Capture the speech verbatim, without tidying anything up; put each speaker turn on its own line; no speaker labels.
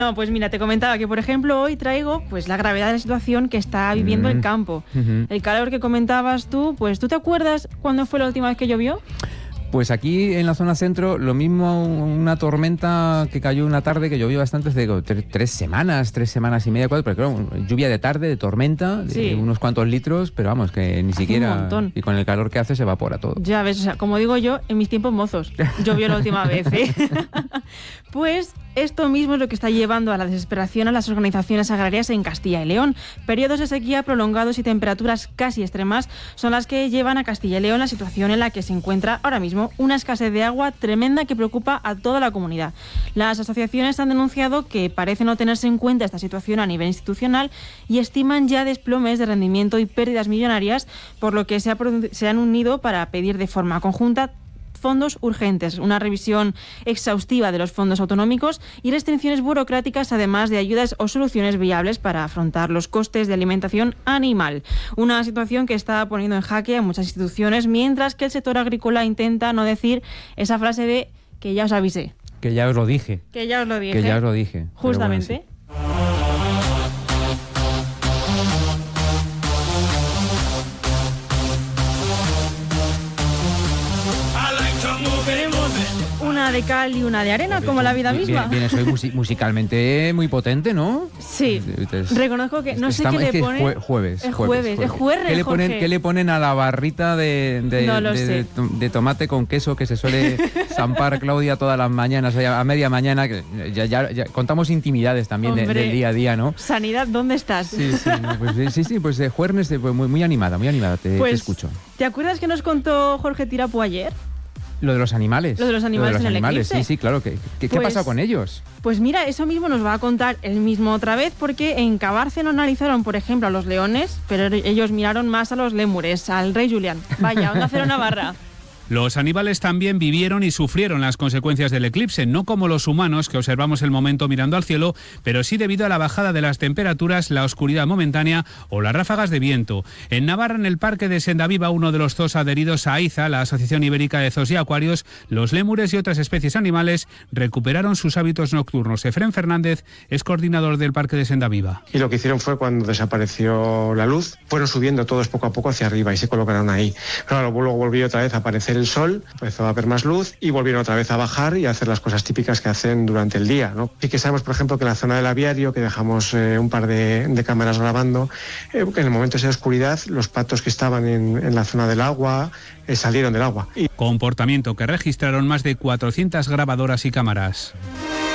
No, pues mira, te comentaba que, por ejemplo, hoy traigo pues la gravedad de la situación que está viviendo
Mm.
el campo.
Uh-huh.
El calor que comentabas tú, pues ¿tú te acuerdas cuándo fue la última vez que llovió?
Pues aquí en la zona centro, lo mismo, una tormenta que cayó una tarde, que llovió bastante, hace tre- tres semanas, tres semanas y media, cuatro, pero claro, lluvia de tarde, de tormenta,
Sí.
de unos cuantos litros, pero vamos, que ni
Hace
siquiera...
un montón.
Y con el calor que hace se evapora todo.
Ya ves, o sea, como digo yo, en mis tiempos mozos llovió la última vez, ¿eh? Pues esto mismo es lo que está llevando a la desesperación a las organizaciones agrarias en Castilla y León. Periodos de sequía prolongados y temperaturas casi extremas son las que llevan a Castilla y León la situación en la que se encuentra ahora mismo, una escasez de agua tremenda que preocupa a toda la comunidad. Las asociaciones han denunciado que parece no tenerse en cuenta esta situación a nivel institucional y estiman ya desplomes de rendimiento y pérdidas millonarias, por lo que se, ha, se han unido para pedir de forma conjunta fondos urgentes, una revisión exhaustiva de los fondos autonómicos y restricciones burocráticas, además de ayudas o soluciones viables para afrontar los costes de alimentación animal. Una situación que está poniendo en jaque a muchas instituciones, mientras que el sector agrícola intenta no decir esa frase de que ya os avisé.
Que ya os lo dije.
Que ya os lo dije.
Que ya os lo dije.
Justamente. Una de cal y una de arena,
Bueno,
como la vida misma.
Vienes hoy musi- musicalmente muy potente, ¿no?
Sí, reconozco que no sé
Estamos-
qué
es
le
que
ponen.
jue- jueves,
Es
jueves,
jueves, es jueves,
¿Qué le ponen,
Jorge.
¿Qué le ponen a la barrita de, de,
No lo
de-
sé.
de to- de tomate con queso que se suele zampar Claudia todas las mañanas, a media mañana? Que ya, ya- ya contamos intimidades también de-
Hombre.
del día a día, ¿no?
Sanidad, ¿dónde estás?
Sí, sí, no, pues, eh, sí, sí, pues de Juernes, eh, pues, muy, muy animada, muy animada, te,
Pues,
te escucho.
¿te acuerdas que nos contó Jorge Tirapu ayer?
Lo de los animales.
Lo de los animales en el
animales,
eclipse.
sí, sí, claro. ¿Qué, qué, qué ha
Pues-
pasado con ellos?
Pues mira, eso mismo nos va a contar él mismo otra vez, porque en Cabarce no analizaron, por ejemplo, a los leones, pero ellos miraron más a los lémures, al rey Julián. Vaya, Onda Cero Navarra.
Los animales también vivieron y sufrieron las consecuencias del eclipse, no como los humanos, que observamos el momento mirando al cielo, pero sí debido a la bajada de las temperaturas, la oscuridad momentánea o las ráfagas de viento. En Navarra, en el Parque de Sendaviva, uno de los zoos adheridos a AIZA, la Asociación Ibérica de Zoos y Acuarios, los lémures y otras especies animales recuperaron sus hábitos nocturnos. Efrén Fernández es coordinador del Parque de Sendaviva.
Y lo que hicieron fue, cuando desapareció la luz, fueron subiendo todos poco a poco hacia arriba y se colocaron ahí. Claro, luego volvió otra vez a aparecer el sol, empezó a haber más luz y volvieron otra vez a bajar y a hacer las cosas típicas que hacen durante el día, ¿no? Sí que sabemos, por ejemplo, que en la zona del aviario, que dejamos eh, un par de, de cámaras grabando, eh, que en el momento de esa oscuridad, los patos que estaban en, en la zona del agua eh, salieron del agua. Y
Comportamiento que registraron más de cuatrocientas grabadoras y cámaras.